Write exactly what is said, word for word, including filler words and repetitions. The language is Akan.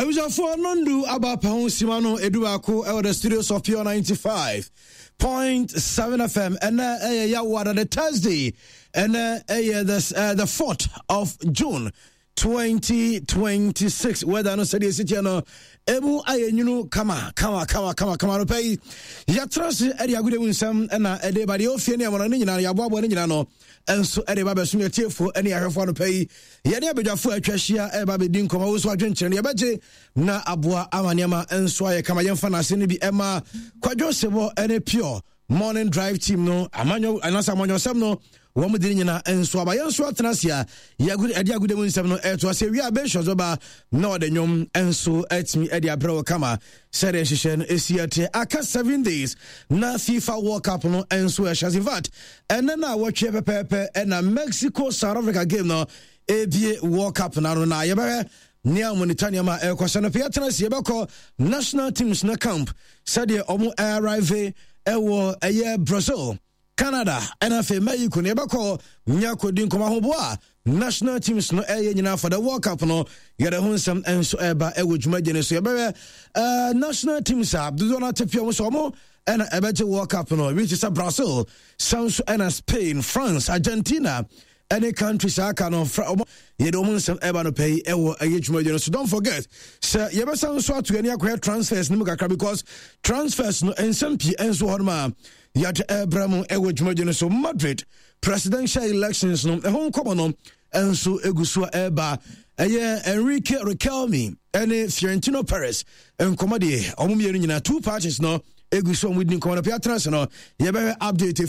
I was a for Nondu about Pahon Simano Eduako out the studios of Pure ninety-five point seven F M and uh yeah what the Thursday and uh the uh, the fourth of June twenty twenty-six whether no say city no emu ayenyunu kama kama kama kama kama no pay ya trust e dia gude unsam na e de ba de ofie ne amana nyina ya boabo ne nyina no enso e de ba beso tiefo ene ahwefo no pay ya de abedwafo atwahia e ba be din koma wo so adwenkyere ne beje na aboa amaniama enso aye kama yemfa na ase ne bi ema kwadwo sebo ene pure morning drive team no amanyo anasa amanyo sam no wo mu diri nyina enso aba yenso atenasia ya gude ade agude mu nsam no eto ase wi abensho zoba na odanyom enso atimi ade abrewo kama sere hihye no esiate aka seven days na FIFA World Cup no enso e shazivat ene na wotwe pepepe na Mexico South Africa game no ebie World Cup na no na yebe Nia monitania ma e kwasana pia atenasia beko national teams na camp sade omo arrive ewo eye Brazil Canada and afi Mexico ne bako nya kodin koma hoboa national teams no eye nyina for the World Cup no yere hunsam enso eba ewo dwumaje ne so yebe uh national teams are do not tepia so mo and ebete World Cup no which is Brazil South and Spain France Argentina any countries aka no yede hunsam eba no pay ewo eye dwumaje no so don't forget sir yebe san so atu ani akwa transfers ni mukakra because transfers no ensam pi enso horma yat Abraham ewo dwumaje so Madrid presidential elections no ehon komo no enso eguso eba eye Enrique Riquelme ene Florentino Perez enkomade omumye nyina two parties no eguso omudin komo na piatrans no yebe update